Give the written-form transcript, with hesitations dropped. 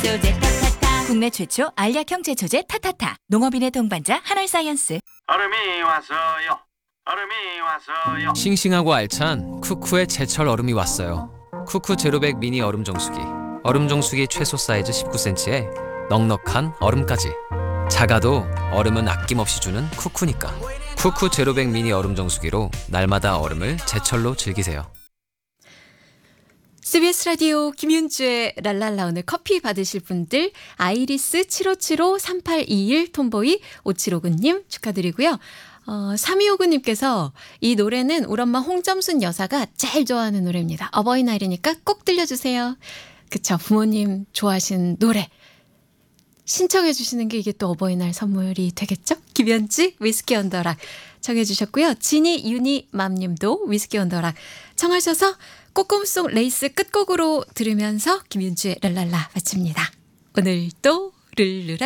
제초제 타타타. 국내 최초 알약형 제초제 타타타. 농업인의 동반자 한올사이언스. 얼음이 왔어요. 얼음이 왔어요. 싱싱하고 알찬 쿠쿠의 제철 얼음이 왔어요. 쿠쿠 제로백 미니 얼음 정수기. 얼음 정수기 최소 사이즈 19cm에 넉넉한 얼음까지. 작아도 얼음은 아낌없이 주는 쿠쿠니까. 쿠쿠 제로백 미니 얼음 정수기로 날마다 얼음을 제철로 즐기세요. CBS 라디오 김윤주의 랄랄라. 오늘 커피 받으실 분들 아이리스 7575-3821 톰보이 5759님 축하드리고요. 3259님께서 이 노래는 우리 엄마 홍점순 여사가 제일 좋아하는 노래입니다. 어버이날이니까 꼭 들려주세요. 그쵸, 부모님 좋아하시는 노래 신청해 주시는 게 이게 또 어버이날 선물이 되겠죠? 김현지 위스키 언더락 청해 주셨고요. 지니 유니 맘님도 위스키 언더락 청하셔서 꼬꼼송 레이스 끝곡으로 들으면서 김윤주의 랄랄라 마칩니다. 오늘도 룰루라